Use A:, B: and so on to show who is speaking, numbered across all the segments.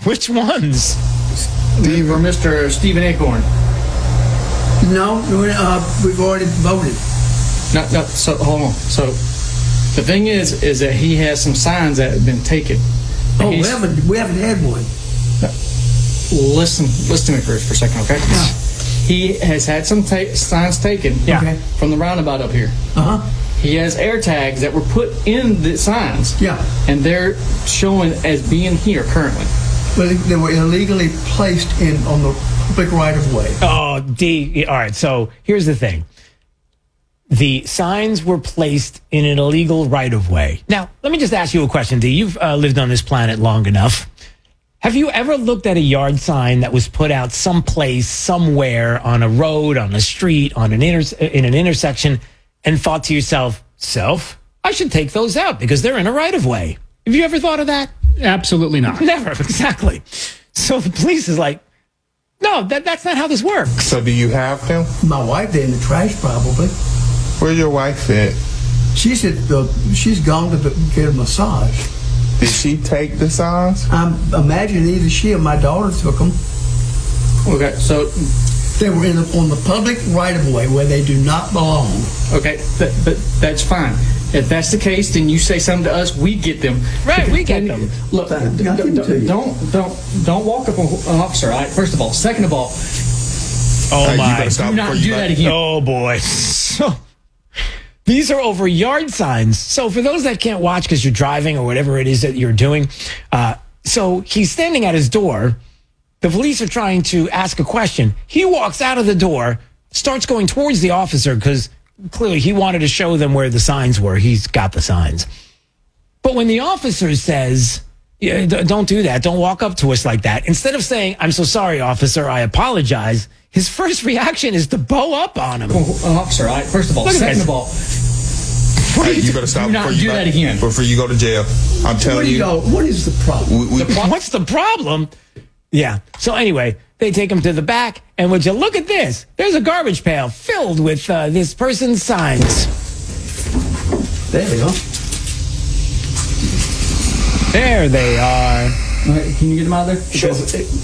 A: Which ones?
B: For Mr. Stephen Acorn.
C: No, we've already voted.
B: No, so hold on. So the thing is that he has some signs that have been taken.
C: Oh, we haven't had one.
B: Listen to me for a second, okay?
C: Yeah.
B: He has had some signs taken from the roundabout up here. He has air tags that were put in the signs.
C: Yeah.
B: And they're showing as being here currently.
C: But they were illegally placed on the public right-of-way.
A: Oh, D. All right, so here's the thing. The signs were placed in an illegal right-of-way. Now, let me just ask you a question, D. You've lived on this planet long enough. Have you ever looked at a yard sign that was put out someplace, somewhere, on a road, on a street, in an intersection, and thought to yourself, I should take those out because they're in a right-of-way? Have you ever thought of that?
D: Absolutely not.
A: Never, exactly. So the police is like, no, that's not how this works.
E: So do you have them?
C: My wife did in the trash, probably.
E: Where's your wife at?
C: She said she's gone to get a massage.
E: Did she take the signs?
C: I'm imagining either she or my daughter took them.
B: Okay, so
C: they were on the public right-of-way where they do not belong.
B: Okay, but that's fine. If that's the case, then you say something to us, we get them.
A: Right, we get them.
B: Look, don't walk up on an officer, all right? First of all. Second of all,
A: oh my,
B: do not do that again.
A: Oh boy. So these are over yard signs. So for those that can't watch because you're driving or whatever it is that you're doing, so he's standing at his door. The police are trying to ask a question. He walks out of the door, starts going towards the officer because clearly he wanted to show them where the signs were. He's got the signs. But when the officer says, yeah, don't do that, don't walk up to us like that, instead of saying, I'm so sorry, officer, I apologize, his first reaction is to bow up on him.
B: Officer, all right, first of all. Second of all,
E: you better stop
B: before you do that again.
E: Before you go to jail. I'm telling you.
C: What is the problem?
A: What's the problem? Yeah. So anyway, they take him to the back, and would you look at this? There's a garbage pail filled with this person's signs.
C: There they are.
A: There they are.
B: Okay, can you get them out of there?
C: Sure.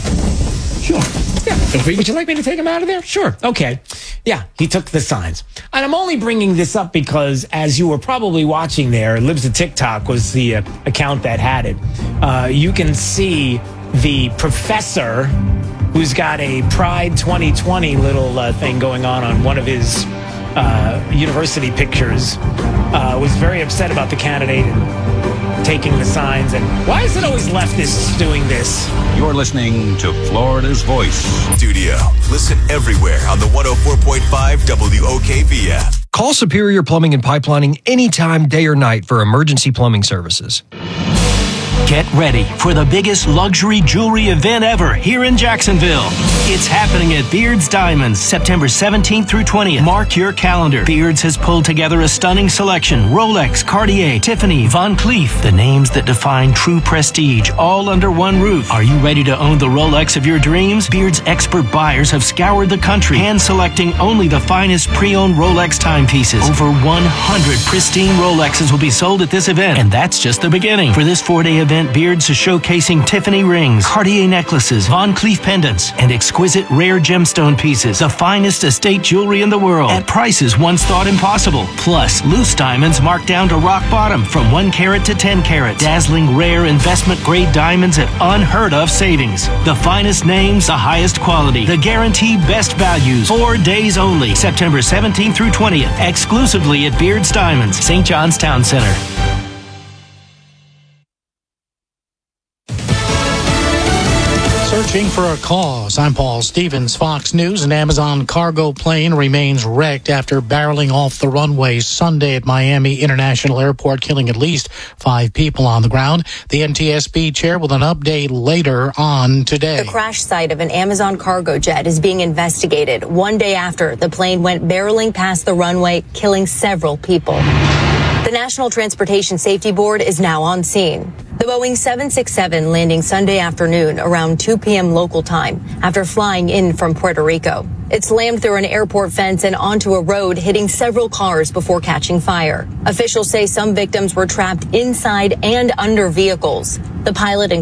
A: Yeah. Would you like me to take him out of there? Sure. Okay. Yeah, he took the signs. And I'm only bringing this up because, as you were probably watching there, Libs of TikTok was the account that had it. You can see the professor who's got a Pride 2020 little thing going on one of his university pictures, was very upset about the candidate and taking the signs. And why is it always leftists doing this?
F: You're listening to Florida's Voice
G: Studio. Listen everywhere on the 104.5 WOKV app.
H: Call Superior Plumbing and Pipelining anytime, day or night for emergency plumbing services.
I: Get ready for the biggest luxury jewelry event ever here in Jacksonville. It's happening at Beard's Diamonds, September 17th through 20th. Mark your calendar. Beard's has pulled together a stunning selection. Rolex, Cartier, Tiffany, Van Cleef, the names that define true prestige, all under one roof. Are you ready to own the Rolex of your dreams? Beard's expert buyers have scoured the country, hand-selecting only the finest pre-owned Rolex timepieces. Over 100 pristine Rolexes will be sold at this event, and that's just the beginning. For this 4-day event, Beard's is showcasing Tiffany rings, Cartier necklaces, Van Cleef pendants, and exquisite rare gemstone pieces, the finest estate jewelry in the world, at prices once thought impossible. Plus, loose diamonds marked down to rock bottom from 1 carat to 10 carat. Dazzling rare investment-grade diamonds at unheard-of savings. The finest names, the highest quality, the guaranteed best values. 4 days only, September 17th through 20th, exclusively at Beard's Diamonds, St. John's Town Center.
D: Searching for a cause. I'm Paul Stevens, Fox News. An Amazon cargo plane remains wrecked after barreling off the runway Sunday at Miami International Airport, killing at least 5 people on the ground. The NTSB chair with an update later on today.
J: The crash site of an Amazon cargo jet is being investigated 1 day after the plane went barreling past the runway, killing several people. The National Transportation Safety Board is now on scene. The Boeing 767 landing Sunday afternoon around 2 p.m. local time after flying in from Puerto Rico. It slammed through an airport fence and onto a road, hitting several cars before catching fire. Officials say some victims were trapped inside and under vehicles. The pilot and